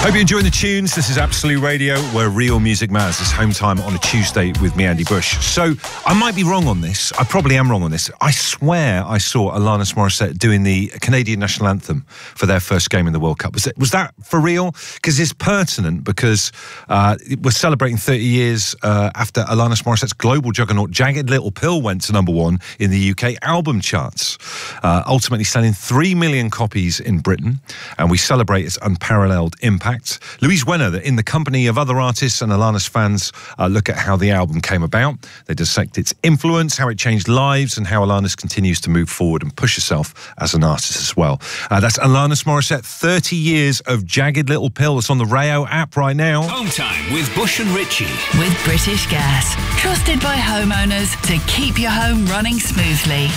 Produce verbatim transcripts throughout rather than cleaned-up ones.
Hope you're enjoying the tunes. This is Absolute Radio, where real music matters. It's home time on a Tuesday with me, Andy Bush. So, I might be wrong on this. I probably am wrong on this. I swear I saw Alanis Morissette doing the Canadian national anthem for their first game in the World Cup. Was, it, was that for real? Because it's pertinent, because uh, we're celebrating thirty years uh, after Alanis Morissette's global juggernaut Jagged Little Pill went to number one in the U K album charts, uh, ultimately selling three million copies in Britain, and we celebrate its unparalleled impact. Louise Wenner, in the company of other artists and Alanis fans, uh, look at how the album came about. They dissect its influence, how it changed lives, and how Alanis continues to move forward and push herself as an artist as well. Uh, that's Alanis Morissette, thirty years of Jagged Little Pill. It's on the Rayo app right now. Home time with Bush and Richie. With British Gas. Trusted by homeowners to keep your home running smoothly.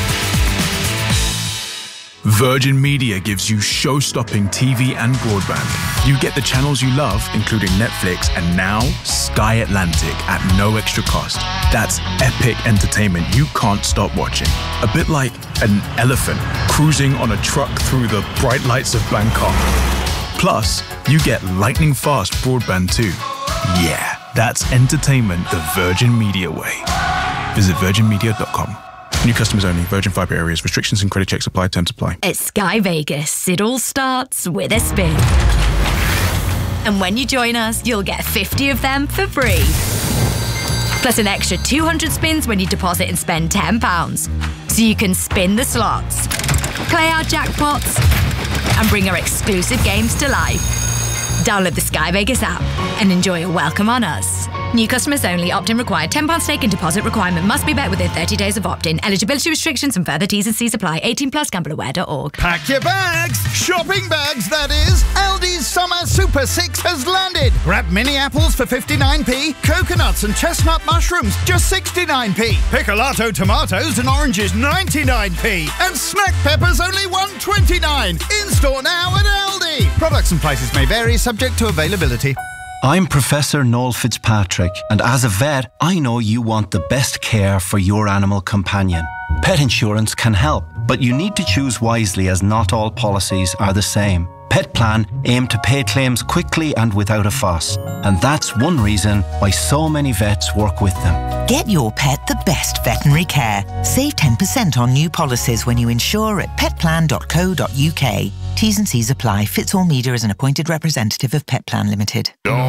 Virgin Media gives you show-stopping T V and broadband. You get the channels you love, including Netflix, and now Sky Atlantic at no extra cost. That's epic entertainment you can't stop watching. A bit like an elephant cruising on a truck through the bright lights of Bangkok. Plus, you get lightning-fast broadband too. Yeah, that's entertainment the Virgin Media way. Visit virgin media dot com. New customers only. Virgin Fibre areas. Restrictions and credit checks apply. Terms apply. At Sky Vegas, it all starts with a spin. And when you join us, you'll get fifty of them for free. Plus an extra two hundred spins when you deposit and spend ten pounds. So you can spin the slots, play our jackpots, and bring our exclusive games to life. Download the Sky Vegas app and enjoy a welcome on us. New customers only. Opt-in required. ten pounds stake and deposit requirement must be met within thirty days of opt-in. Eligibility restrictions and further T's and C's apply. eighteen plus gamble aware dot org. Pack your bags! Shopping bags, that is! Aldi's Summer Super six has landed! Grab mini apples for fifty-nine p, coconuts and chestnut mushrooms just sixty-nine p, picolato tomatoes and oranges ninety-nine p, and snack peppers only one twenty-nine. In-store now at Aldi! Products and prices may vary, subject to availability. I'm Professor Noel Fitzpatrick, and as a vet, I know you want the best care for your animal companion. Pet insurance can help, but you need to choose wisely, as not all policies are the same. Pet Plan aim to pay claims quickly and without a fuss, and that's one reason why so many vets work with them. Get your pet the best veterinary care. Save ten percent on new policies when you insure at pet plan dot co dot U K. T's and C's apply. Fitz All Media is an appointed representative of Pet Plan Limited.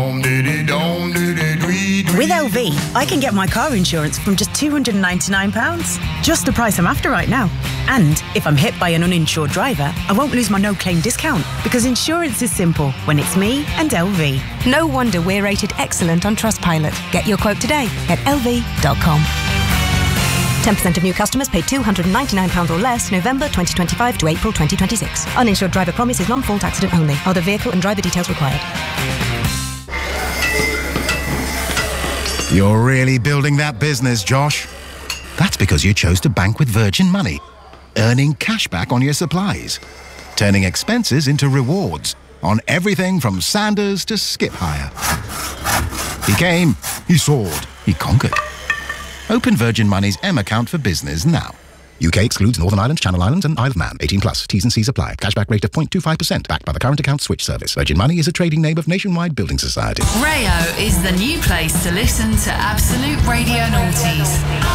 With L V, I can get my car insurance from just two hundred and ninety-nine pounds. Just the price I'm after right now. And if I'm hit by an uninsured driver, I won't lose my no-claim discount, because insurance is simple when it's me and L V. No wonder we're rated excellent on Trustpilot. Get your quote today at L V dot com. ten percent of new customers pay two hundred and ninety-nine pounds or less November twenty twenty-five to April twenty twenty-six. Uninsured driver promise is non-fault accident only. Other vehicle and driver details required. You're really building that business, Josh. That's because you chose to bank with Virgin Money, earning cash back on your supplies, turning expenses into rewards on everything from Sanders to Skip Hire. He came, he soared, he conquered. Open Virgin Money's M account for business now. U K excludes Northern Ireland, Channel Islands and Isle of Man. eighteen plus. T's and C's apply. Cashback rate of zero point two five percent. Backed by the current account switch service. Virgin Money is a trading name of Nationwide Building Society. Rayo is the new place to listen to Absolute Radio Noughties.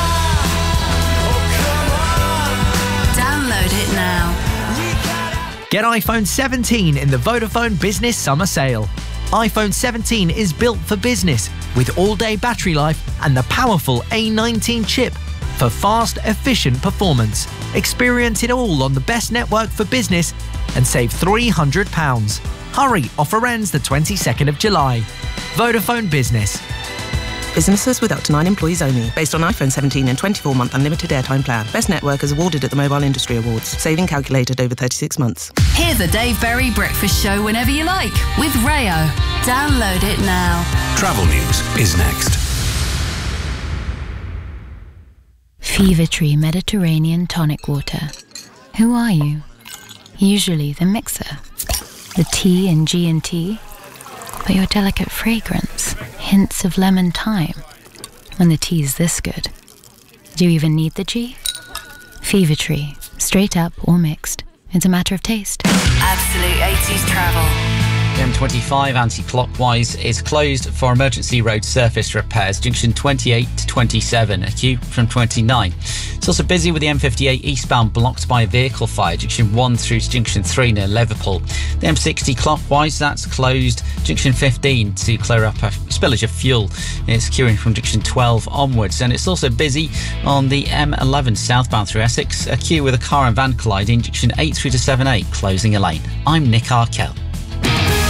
Download it now. Get iPhone seventeen in the Vodafone Business Summer Sale. iPhone seventeen is built for business with all-day battery life and the powerful A nineteen chip for fast, efficient performance. Experience it all on the best network for business and save three hundred pounds. Hurry, offer ends the twenty-second of July. Vodafone Business. Businesses with up to nine employees only. Based on iPhone seventeen and twenty-four month unlimited airtime plan. Best network is awarded at the Mobile Industry Awards. Saving calculated over thirty-six months. Hear the Dave Berry Breakfast Show whenever you like with Rayo. Download it now. Travel news is next. Fever Tree Mediterranean Tonic Water. Who are you? Usually the mixer, the T in G and T, but your delicate fragrance, hints of lemon thyme. When the tea is this good, do you even need the G? Fever Tree, straight up or mixed. It's a matter of taste. Absolute eighties travel. The M twenty-five anti-clockwise is closed for emergency road surface repairs, junction twenty-eight to twenty-seven, a queue from twenty-nine. It's also busy with the M fifty-eight eastbound blocked by a vehicle fire, junction one through to junction three near Liverpool. The M sixty clockwise, that's closed, junction fifteen to clear up a spillage of fuel. It's queuing from junction twelve onwards, and it's also busy on the M eleven southbound through Essex, a queue with a car and van colliding, junction eight through to seven A, closing a lane. I'm Nick Arkell.